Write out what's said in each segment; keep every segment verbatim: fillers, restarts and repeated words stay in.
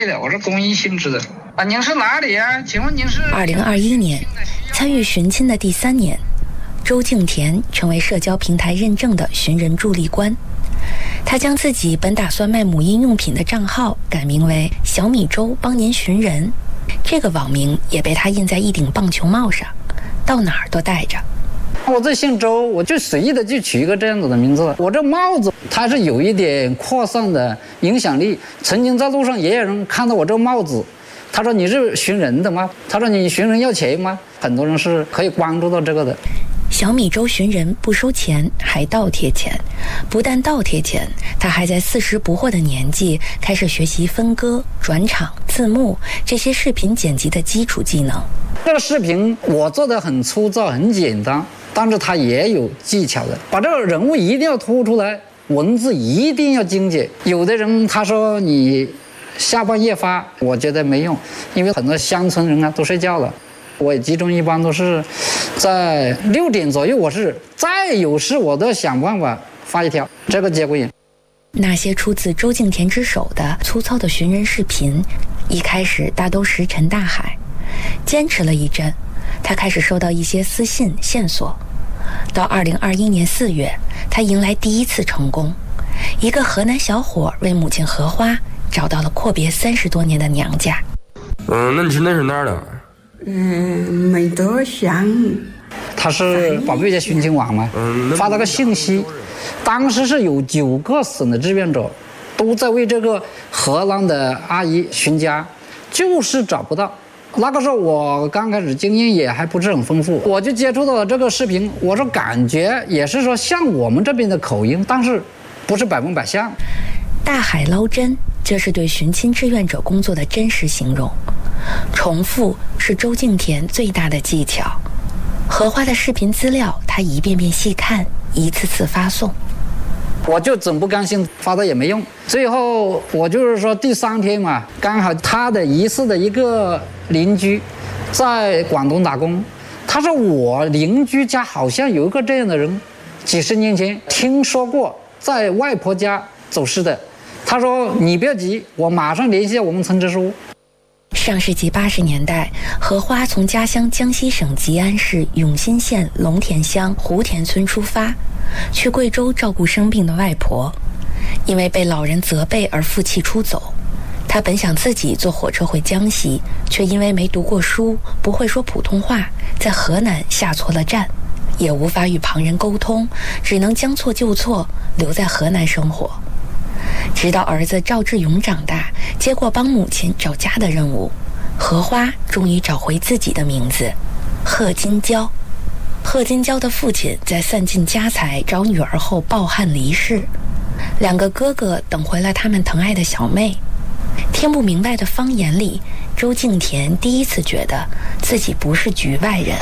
我是公益性质的啊。您是哪里啊？请问您是？ 二零二一年，参与寻亲的第三年，周敬田成为社交平台认证的寻人助力官。他将自己本打算卖母婴用品的账号改名为“小米周帮您寻人”，这个网名也被他印在一顶棒球帽上，到哪儿都带着。 我这姓周，我就随意的就取一个这样子的名字。我这帽子它是有一点扩散的影响力，曾经在路上也有人看到我这帽子，他说你是寻人的吗？他说你寻人要钱吗？很多人是可以关注到这个的。 小米周寻人不收钱，还倒贴钱。不但倒贴钱，他还在四十不惑的年纪开始学习分割、转场、字幕这些视频剪辑的基础技能。 这个视频我做的很粗糙、很简单，但是它也有技巧的，把这个人物一定要突出来，文字一定要精简。有的人他说你下半夜发，我觉得没用，因为很多乡村人啊都睡觉了。我也集中一般都是在六点左右，我是再有事我都要想办法发一条，这个节骨眼。 那些出自周敬田之手的粗糙的寻人视频，一开始大都石沉大海。坚持了一阵，他开始收到一些私信线索。到二零二一年四月，他迎来第一次成功。一个河南小伙为母亲荷花找到了阔别三十多年的娘家。 嗯，那你是那是哪儿的？ 嗯，没多想。 他是宝贝家寻亲网嘛，发了个信息，当时是有九个省的志愿者都在为这个荷兰的阿姨寻家，就是找不到。那个时候我刚开始经验也还不是很丰富，我就接触到了这个视频，我说感觉也是说像我们这边的口音，但是不是百分百像。 大海捞针，这是对寻亲志愿者工作的真实形容。重复是周敬田最大的技巧。荷花的视频资料他一遍遍细看，一次次发送。 我就总不甘心发的也没用，最后我就是说第三天嘛，刚好他的疑似的一个邻居在广东打工，他说我邻居家好像有一个这样的人，几十年前听说过在外婆家走失的。他说你不要急，我马上联系我们村支书。 上世纪八十年代，荷花从家乡江西省吉安市永新县龙田乡湖田村出发，去贵州照顾生病的外婆。因为被老人责备而负气出走，他本想自己坐火车回江西，却因为没读过书，不会说普通话，在河南下错了站，也无法与旁人沟通，只能将错就错，留在河南生活。直到儿子赵志勇长大，接过帮母亲找家的任务，荷花终于找回自己的名字贺金娇。贺金娇的父亲在散尽家财找女儿后抱憾离世，两个哥哥等回了他们疼爱的小妹。听不明白的方言里，周敬田第一次觉得自己不是局外人。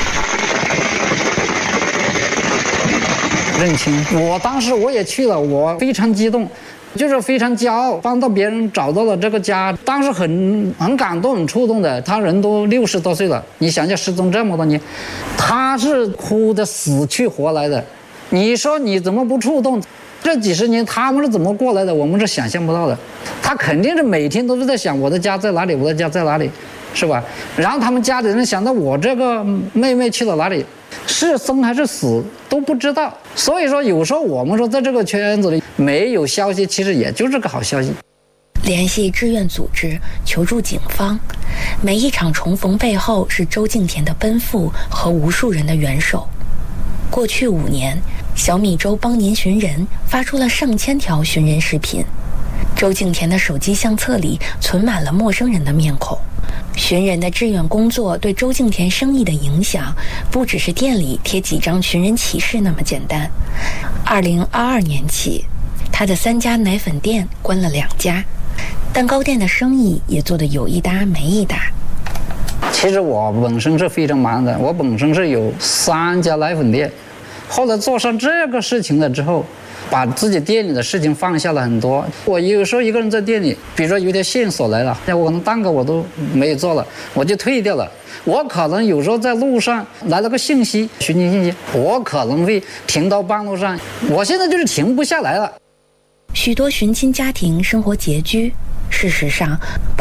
认亲，我当时我也去了，我非常激动，就是非常骄傲，帮到别人找到了这个家，当时很很感动，很触动的。他人都六十多岁了，你想想失踪这么多年，他是哭得死去活来的。你说你怎么不触动？这几十年他们是怎么过来的？我们是想象不到的。他肯定是每天都是在想我的家在哪里，我的家在哪里，是吧？然后他们家里人想到我这个妹妹去了哪里，是生还是死都不知道。所以说有时候我们说在这个圈子里没有消息，其实也就是个好消息。 联系志愿组织，求助警方，每一场重逢背后是周敬田的奔赴和无数人的援手。过去五年，小米周帮您寻人发出了上千条寻人视频，周敬田的手机相册里存满了陌生人的面孔。寻人的志愿工作对周敬田生意的影响，不只是店里贴几张寻人启事那么简单。二零二二年起，他的三家奶粉店关了两家，蛋糕店的生意也做得有一搭没一搭。 其实我本身是非常忙的，我本身是有三家奶粉店，后来做上这个事情了之后，把自己店里的事情放下了很多。我有时候一个人在店里，比如说有条线索来了，我可能蛋糕我都没有做了，我就退掉了。我可能有时候在路上来了个信息，寻亲信息，我可能会停到半路上，我现在就是停不下来了。 许多寻亲家庭生活拮据，事实上